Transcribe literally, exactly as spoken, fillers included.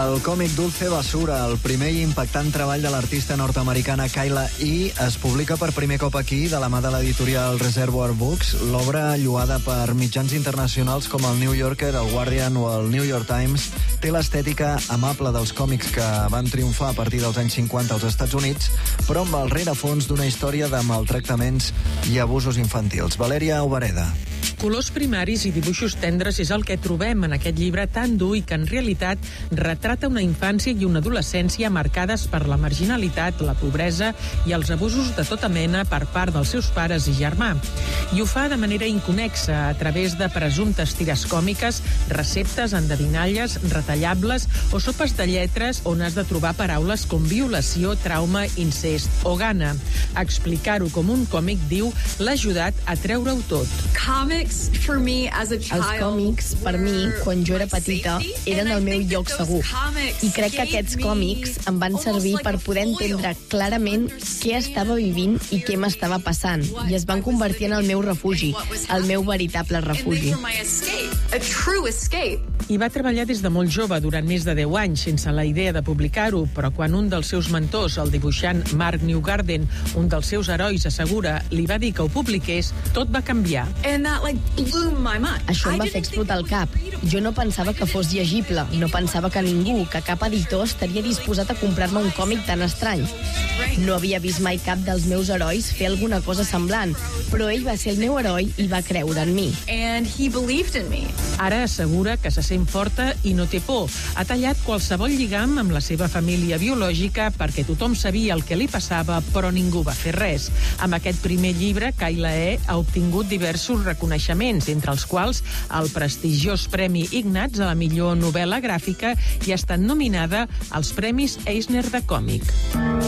El còmic Dulce Basura, el primer i impactant treball de l'artista nord-americana Kyla E., es publica per primer cop aquí de la mà de l'editorial Reservoir Books. L'obra, lloada per mitjans internacionals com el New Yorker, el Guardian o el New York Times, té l'estètica amable dels còmics que van triomfar a partir dels anys cinquanta als Estats Units, però amb el rerefons d'una història de maltractaments i abusos infantils. Valèria Obereda. Colors primaris i dibuixos tendres és el que trobem en aquest llibre tan dur i que en realitat retrata una infància i una adolescència marcades per la marginalitat, la pobresa i els abusos de tota mena per part dels seus pares i germà. I ho fa de manera inconexa a través de presumptes tires còmiques, receptes, endevinalles, retallables o sopes de lletres on has de trobar paraules com violació, trauma, incest o gana. Explicar-ho com un còmic, diu, l'ha ajudat a treure-ho tot. Els còmics, per mi, quan jo era petita, eren el meu lloc segur. I crec que aquests còmics em van servir per poder entendre clarament què estava vivint i què m'estava passant. I es van convertir en el meu refugi, el meu veritable refugi. I va treballar des de molt jove, durant més de deu anys, sense la idea de publicar-ho, però quan un dels seus mentors, el dibuixant Mark Newgarden, un dels seus herois, assegura, li va dir que ho publiqués, tot va canviar. Això em va fer explotar el cap. Jo no pensava que fos llegible, no pensava que ningú, que cap editor estaria disposat a comprar-me un còmic tan estrany. No havia vist mai cap dels meus herois fer alguna cosa semblant, però ell va ser el meu heroi i va creure en mi. Ara assegura que se sent forta i no té por. Ha tallat qualsevol lligam amb la seva família biològica perquè tothom sabia el que li passava, però ningú va fer res. Amb aquest primer llibre, Kyla E. ha obtingut diversos reconeixements, entre els quals el prestigiós Premi Ignatz a la millor novel·la gràfica i ha estat nominada als Premis Eisner de còmic.